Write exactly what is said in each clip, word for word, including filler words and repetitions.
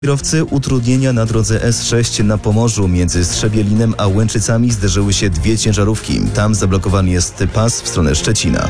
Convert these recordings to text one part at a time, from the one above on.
Kierowcy utrudnienia na drodze S sześć na Pomorzu między Strzebielinem a Łęczycami zderzyły się dwie ciężarówki. Tam zablokowany jest pas w stronę Szczecina.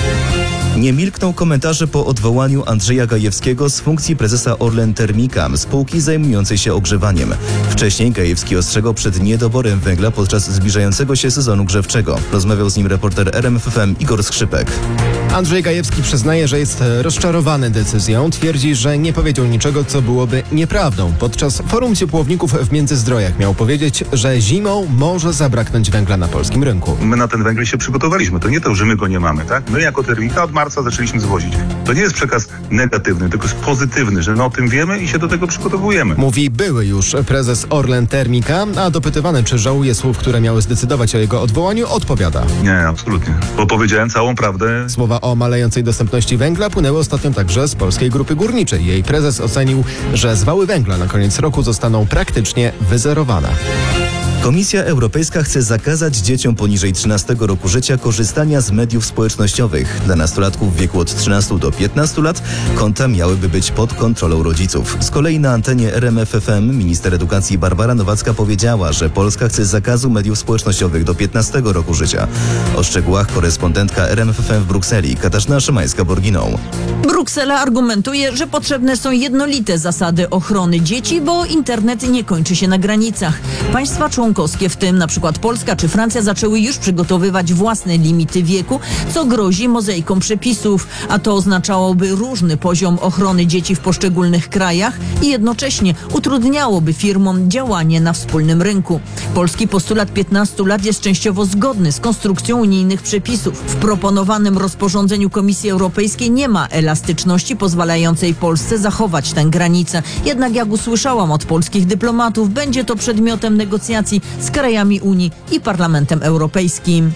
Nie milkną komentarze po odwołaniu Andrzeja Gajewskiego z funkcji prezesa Orlen Termika, spółki zajmującej się ogrzewaniem. Wcześniej Gajewski ostrzegał przed niedoborem węgla podczas zbliżającego się sezonu grzewczego. Rozmawiał z nim reporter R M F F M Igor Skrzypek. Andrzej Gajewski przyznaje, że jest rozczarowany decyzją. Twierdzi, że nie powiedział niczego, co byłoby nieprawdą. Podczas forum ciepłowników w Międzyzdrojach miał powiedzieć, że zimą może zabraknąć węgla na polskim rynku. My na ten węgiel się przygotowaliśmy. To nie to, że my go nie mamy, tak? My jako Termika od marca zaczęliśmy zwozić. To nie jest przekaz negatywny, tylko jest pozytywny, że my o tym wiemy i się do tego przygotowujemy. Mówi były już prezes Orlen Termika, a dopytywany, czy żałuje słów, które miały zdecydować o jego odwołaniu, odpowiada. Nie, absolutnie. Bo powiedziałem całą prawdę. Słowa o malejącej dostępności węgla płynęły ostatnio także z Polskiej Grupy Górniczej. Jej prezes ocenił, że zwały węgla na koniec roku zostaną praktycznie wyzerowane. Komisja Europejska chce zakazać dzieciom poniżej trzynastego roku życia korzystania z mediów społecznościowych. Dla nastolatków w wieku od trzynastu do piętnastu lat konta miałyby być pod kontrolą rodziców. Z kolei na antenie R M F F M minister edukacji Barbara Nowacka powiedziała, że Polska chce zakazu mediów społecznościowych do piętnastego roku życia. O szczegółach korespondentka R M F F M w Brukseli Katarzyna Szymańska-Borginą. Bruksela argumentuje, że potrzebne są jednolite zasady ochrony dzieci, bo internet nie kończy się na granicach. Państwa członkowskie, w tym na przykład Polska czy Francja, zaczęły już przygotowywać własne limity wieku, co grozi mozaiką przepisów, a to oznaczałoby różny poziom ochrony dzieci w poszczególnych krajach i jednocześnie utrudniałoby firmom działanie na wspólnym rynku. Polski postulat piętnastu lat jest częściowo zgodny z konstrukcją unijnych przepisów. W proponowanym rozporządzeniu Komisji Europejskiej nie ma elastyczności pozwalającej Polsce zachować tę granicę. Jednak jak usłyszałam od polskich dyplomatów, będzie to przedmiotem negocjacji z krajami Unii i Parlamentem Europejskim.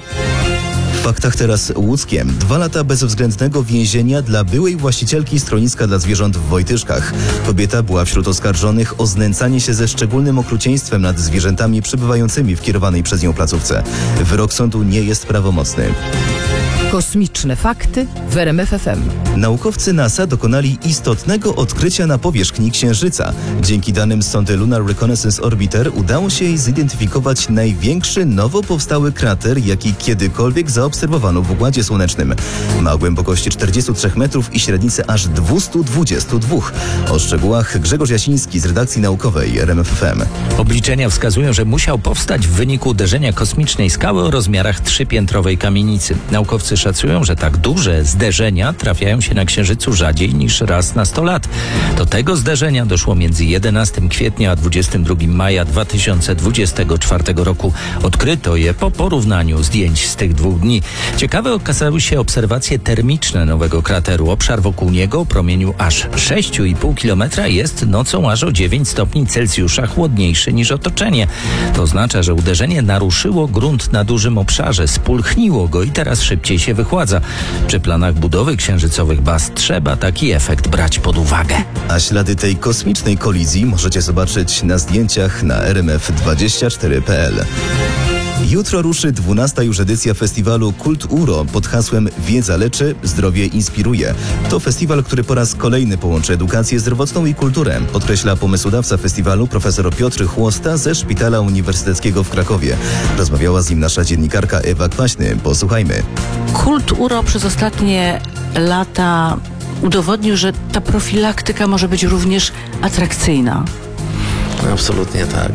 W faktach teraz łódzkiem. Dwa lata bezwzględnego więzienia dla byłej właścicielki schroniska dla zwierząt w Wojtyszkach. Kobieta była wśród oskarżonych o znęcanie się ze szczególnym okrucieństwem nad zwierzętami przebywającymi w kierowanej przez nią placówce. Wyrok sądu nie jest prawomocny. Kosmiczne fakty w R M F F M. Naukowcy NASA dokonali istotnego odkrycia na powierzchni Księżyca. Dzięki danym z sondy Lunar Reconnaissance Orbiter udało się jej zidentyfikować największy nowo powstały krater, jaki kiedykolwiek zaobserwowano w Układzie Słonecznym. Ma głębokość czterdzieści trzy metrów i średnicę aż dwieście dwadzieścia dwa. O szczegółach Grzegorz Jasiński z redakcji naukowej R M F F M. Obliczenia wskazują, że musiał powstać w wyniku uderzenia kosmicznej skały o rozmiarach trzypiętrowej kamienicy. Naukowcy szacują, że tak duże zderzenia trafiają się na Księżycu rzadziej niż raz na sto lat. Do tego zderzenia doszło między jedenastego kwietnia a dwudziestego drugiego maja dwa tysiące dwudziestego czwartego roku. Odkryto je po porównaniu zdjęć z tych dwóch dni. Ciekawe okazały się obserwacje termiczne nowego krateru. Obszar wokół niego o promieniu aż sześć i pół kilometra jest nocą aż o dziewięć stopni Celsjusza chłodniejszy niż otoczenie. To oznacza, że uderzenie naruszyło grunt na dużym obszarze, spulchniło go i teraz szybciej się wychładza. Przy planach budowy księżycowych baz trzeba taki efekt brać pod uwagę. A ślady tej kosmicznej kolizji możecie zobaczyć na zdjęciach na r m f dwadzieścia cztery kropka p l. Jutro ruszy dwunasta już edycja festiwalu Kult Uro pod hasłem Wiedza leczy, zdrowie inspiruje. To festiwal, który po raz kolejny połączy edukację zdrowotną i kulturę, podkreśla pomysłodawca festiwalu profesor Piotr Chłosta ze Szpitala Uniwersyteckiego w Krakowie. Rozmawiała z nim nasza dziennikarka Ewa Kwaśny. Posłuchajmy. Kult Uro przez ostatnie lata udowodnił, że ta profilaktyka może być również atrakcyjna. Absolutnie tak.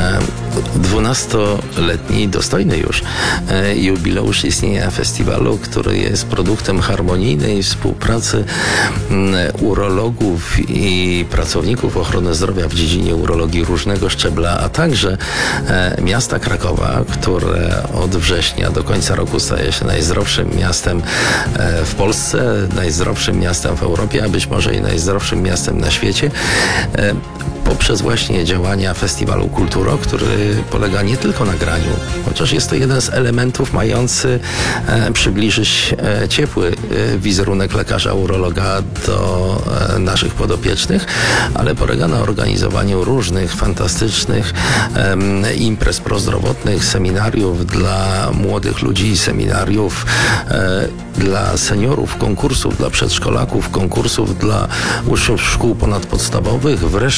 dwunastoletni, dostojny już jubileusz istnienia festiwalu, który jest produktem harmonijnej współpracy urologów i pracowników ochrony zdrowia w dziedzinie urologii różnego szczebla, a także miasta Krakowa, które od września do końca roku staje się najzdrowszym miastem w Polsce, najzdrowszym miastem w Europie, a być może i najzdrowszym miastem na świecie, poprzez właśnie działania Festiwalu Kulturo, który polega nie tylko na graniu, chociaż jest to jeden z elementów mający e, przybliżyć e, ciepły e, wizerunek lekarza urologa do e, naszych podopiecznych, ale polega na organizowaniu różnych fantastycznych e, imprez prozdrowotnych, seminariów dla młodych ludzi, seminariów e, dla seniorów, konkursów dla przedszkolaków, konkursów dla uczniów szkół ponadpodstawowych, wreszcie posiedzenia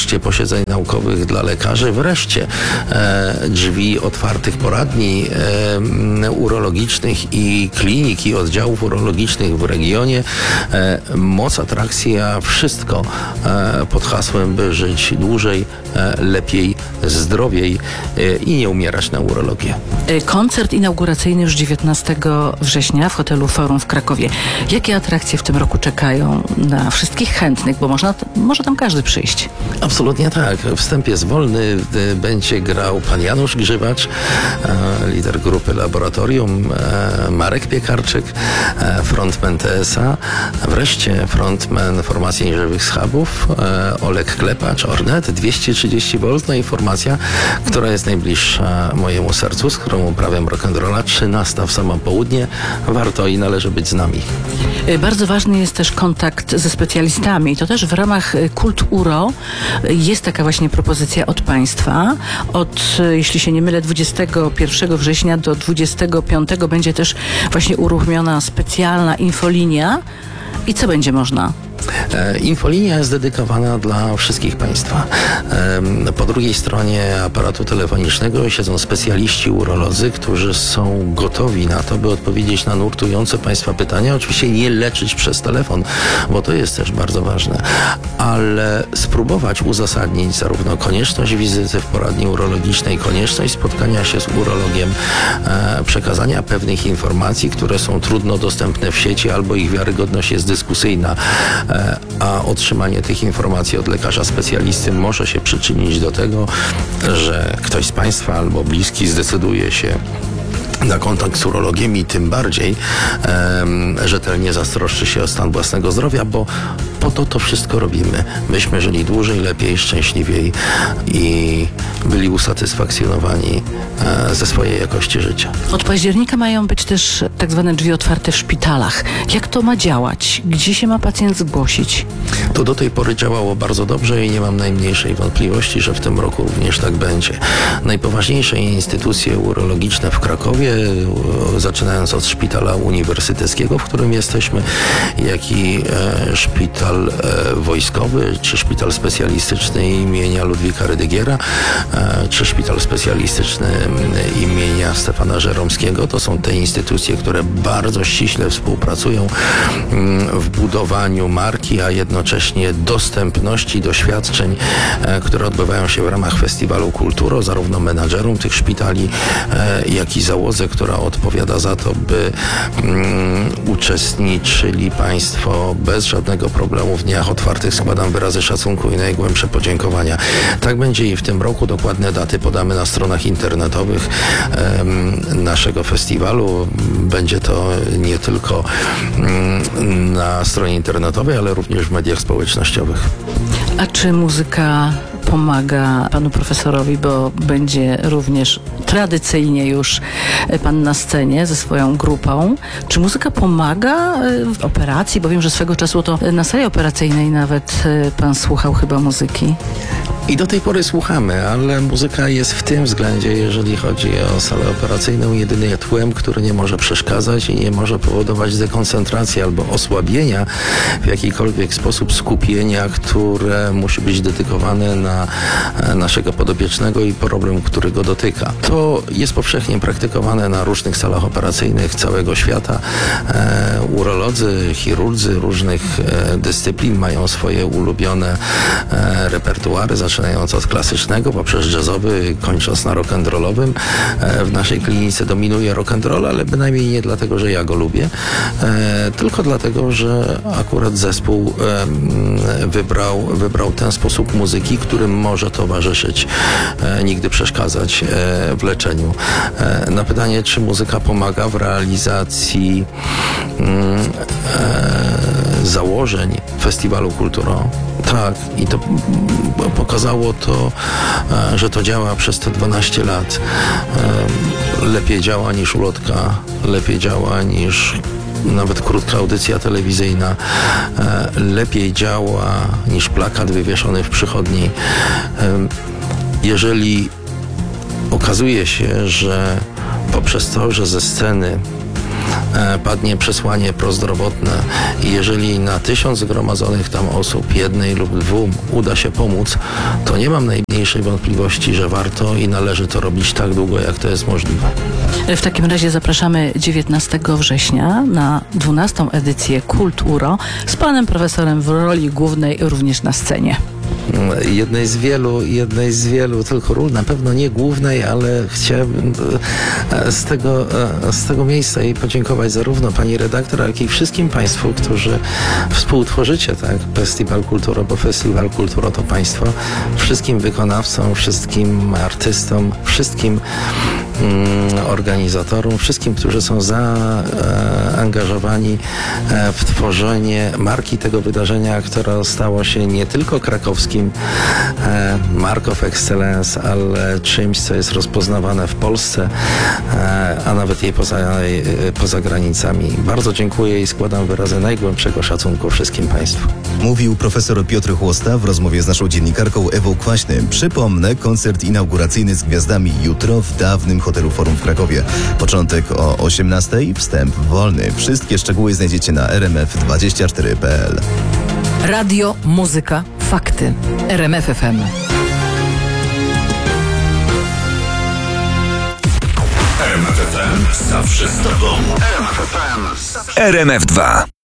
posiedzeń naukowych dla lekarzy, wreszcie e, drzwi otwartych poradni e, urologicznych i klinik i oddziałów urologicznych w regionie. E, moc atrakcji, a wszystko e, pod hasłem, by żyć dłużej, e, lepiej, zdrowiej e, i nie umierać na urologię. Koncert inauguracyjny już dziewiętnastego września w hotelu Forum w Krakowie. Jakie atrakcje w tym roku czekają na wszystkich chętnych, bo można, może tam każdy przyjść? Absolutnie tak. Wstęp jest wolny. Będzie grał pan Janusz Grzywacz, lider grupy Laboratorium, Marek Piekarczyk, frontman T S A, wreszcie frontman formacji Nieżywych Schabów, Olek Klepacz, Ornet, dwieście trzydzieści wolt, no i formacja, która jest najbliższa mojemu sercu, z którą uprawiam rock'n'rolla, trzynasta w samo południe. Warto i należy być z nami. Bardzo ważny jest też kontakt ze specjalistami. To też w ramach Kult Uro jest taka właśnie propozycja od państwa. Od, jeśli się nie mylę, dwudziestego pierwszego września do dwudziestego piątego będzie też właśnie uruchomiona specjalna infolinia. I co będzie można? Infolinia jest dedykowana dla wszystkich państwa. Po drugiej stronie aparatu telefonicznego siedzą specjaliści urolodzy, którzy są gotowi na to, by odpowiedzieć na nurtujące państwa pytania. Oczywiście nie leczyć przez telefon, bo to jest też bardzo ważne, ale spróbować uzasadnić zarówno konieczność wizyty w poradni urologicznej, konieczność spotkania się z urologiem, przekazania pewnych informacji, które są trudno dostępne w sieci albo ich wiarygodność jest dyskusyjna, a otrzymanie tych informacji od lekarza specjalisty może się przyczynić do tego, że ktoś z państwa albo bliski zdecyduje się na kontakt z urologiem i tym bardziej um, rzetelnie zastroszczy się o stan własnego zdrowia, bo po to to wszystko robimy. Myśmy żyli dłużej, lepiej, szczęśliwiej i byli usatysfakcjonowani e, ze swojej jakości życia. Od października mają być też tak zwane drzwi otwarte w szpitalach. Jak to ma działać? Gdzie się ma pacjent zgłosić? To do tej pory działało bardzo dobrze i nie mam najmniejszej wątpliwości, że w tym roku również tak będzie. Najpoważniejsze instytucje urologiczne w Krakowie, zaczynając od szpitala uniwersyteckiego, w którym jesteśmy, jak i e, szpital e, wojskowy, czy szpital specjalistyczny imienia Ludwika Rydygiera, e, czy szpital specjalistyczny imienia Stefana Żeromskiego. To są te instytucje, które bardzo ściśle współpracują m, w budowaniu marki, a jednocześnie dostępności doświadczeń, e, które odbywają się w ramach festiwalu Kulturo, zarówno menadżerom tych szpitali, e, jak i załodze, która odpowiada za to, by mm, uczestniczyli państwo bez żadnego problemu w dniach otwartych. Składam wyrazy szacunku i najgłębsze podziękowania. Tak będzie i w tym roku. Dokładne daty podamy na stronach internetowych em, naszego festiwalu. Będzie to nie tylko mm, na stronie internetowej, ale również w mediach społecznościowych. A czy muzyka pomaga panu profesorowi, bo będzie również tradycyjnie już pan na scenie ze swoją grupą. Czy muzyka pomaga w operacji? Bo wiem, że swego czasu to na sali operacyjnej nawet pan słuchał chyba muzyki. I do tej pory słuchamy, ale muzyka jest w tym względzie, jeżeli chodzi o salę operacyjną, jedynie tłem, który nie może przeszkadzać i nie może powodować dekoncentracji albo osłabienia w jakikolwiek sposób skupienia, które musi być dedykowane na naszego podopiecznego i problem, który go dotyka. To jest powszechnie praktykowane na różnych salach operacyjnych całego świata. E, urolodzy, chirurdzy różnych e, dyscyplin mają swoje ulubione e, repertuary, zaczynając od klasycznego, poprzez jazzowy, kończąc na rock'n'rollowym. E, w naszej klinice dominuje rock'n'roll, ale bynajmniej nie dlatego, że ja go lubię, e, tylko dlatego, że akurat zespół e, wybrał, wybrał ten sposób muzyki, który może towarzyszyć, e, nigdy przeszkadzać e, w leczeniu. E, na pytanie, czy muzyka pomaga w realizacji mm, e, założeń Festiwalu Kulturo, tak, i to pokazało to, e, że to działa przez te dwanaście lat. E, lepiej działa niż ulotka, lepiej działa niż nawet krótka audycja telewizyjna, e, lepiej działa niż plakat wywieszony w przychodni. E, jeżeli okazuje się, że poprzez to, że ze sceny e, padnie przesłanie prozdrowotne i jeżeli na tysiąc zgromadzonych tam osób, jednej lub dwóm uda się pomóc, to nie mam najmniejszej wątpliwości, że warto i należy to robić tak długo, jak to jest możliwe. W takim razie zapraszamy dziewiętnastego września na dwunastą edycję Kult Uro z panem profesorem w roli głównej również na scenie. Jednej z wielu, jednej z wielu tylko ról, na pewno nie głównej, ale chciałbym z tego, z tego miejsca jej podziękować zarówno pani redaktor, jak i wszystkim państwu, którzy współtworzycie tak, Festiwal Kultura, bo Festiwal Kultura to państwo, wszystkim wykonawcom, wszystkim artystom, wszystkim mm, organizatorom, wszystkim, którzy są zaangażowani w tworzenie marki tego wydarzenia, które stało się nie tylko krakowskim Mark of Excellence, ale czymś, co jest rozpoznawane w Polsce, a nawet jej poza, poza granicami. Bardzo dziękuję i składam wyrazy najgłębszego szacunku wszystkim państwu. Mówił profesor Piotr Chłosta w rozmowie z naszą dziennikarką Ewą Kwaśnym. Przypomnę, koncert inauguracyjny z gwiazdami jutro w dawnym hotelu Forum w Krakowie. Początek o osiemnastej, wstęp wolny. Wszystkie szczegóły znajdziecie na r m f dwadzieścia cztery kropka p l. Radio, muzyka, fakty. R M F F M. R M F F M zawsze z tobą. R M F F M. R M F dwa.